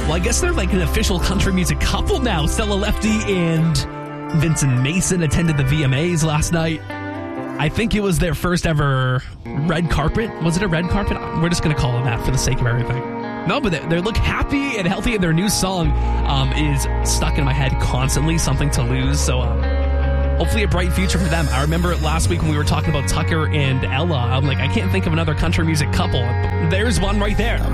Well, I guess they're like an official country music couple now. Stella Lefty and Vincent Mason attended the VMAs last night. I think it was their first ever red carpet. Was it a red carpet? We're just going to call it that for the sake of everything. No, but they look happy and healthy, and their new song is stuck in my head constantly, Something to Lose. So hopefully a bright future for them. I remember it last week when we were talking about Tucker and Ella. I'm like, I can't think of another country music couple. There's one right there.